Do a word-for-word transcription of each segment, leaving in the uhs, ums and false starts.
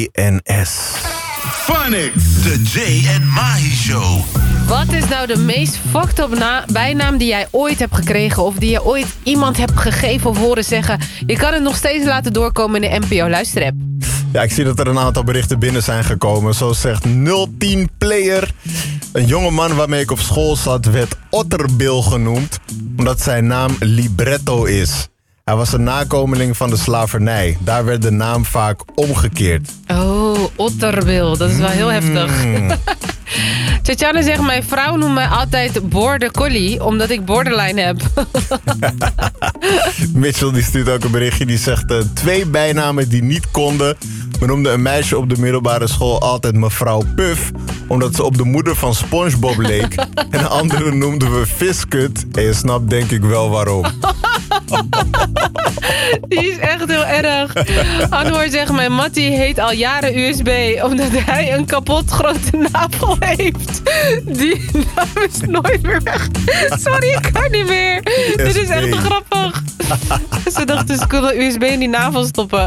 N S. Phonics, de Jay en Mahi Show. Wat is nou de meest fucked up na- bijnaam die jij ooit hebt gekregen... of die je ooit iemand hebt gegeven of horen zeggen? Je kan het nog steeds laten doorkomen in de N P O Luisterapp. Ja, ik zie dat er een aantal berichten binnen zijn gekomen. Zo zegt nul tien Player. Een jongeman waarmee ik op school zat werd Otterbil genoemd... omdat zijn naam Libretto is. Hij was een nakomeling van de slavernij. Daar werd de naam vaak omgekeerd. Oh, Otterbil. Dat is wel heel heftig. Tatjana zegt, mijn vrouw noemt mij altijd Border Collie... omdat ik borderline heb. Mitchell die stuurt ook een berichtje. Die zegt uh, twee bijnamen die niet konden. We noemden een meisje op de middelbare school altijd mevrouw Puff... omdat ze op de moeder van SpongeBob leek. En de andere noemden we Viskut. En je snapt denk ik wel waarom. Die is echt heel erg. Anwar zegt, mijn Mattie heet al jaren U S B... omdat hij een kapot grote navel heeft. Die naam is nooit meer weg. Sorry, ik kan niet meer. Dit is echt te grappig. Ze dachten, ze kunnen U S B in die navel stoppen.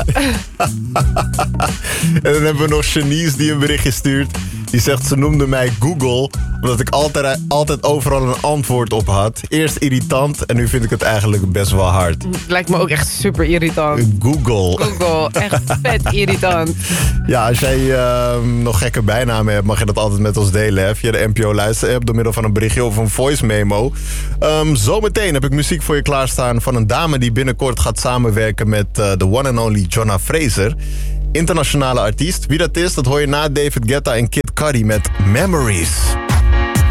En dan hebben we nog Shanice die een berichtje stuurt. Die zegt, ze noemde mij Google... omdat ik altijd, altijd overal een antwoord op had. Eerst irritant en nu vind ik het eigenlijk best wel hard. Lijkt me ook echt super irritant. Google. Google, echt vet irritant. Ja, als jij uh, nog gekke bijnamen hebt... mag je dat altijd met ons delen. Hè? Via de N P O Luister-app door middel van een berichtje of een voice memo. Um, zometeen heb ik muziek voor je klaarstaan... van een dame die binnenkort gaat samenwerken... met uh, de one and only Jonna Fraser... Internationale artiest. Wie dat is, dat hoor je na David Guetta en Kid Cudi met Memories.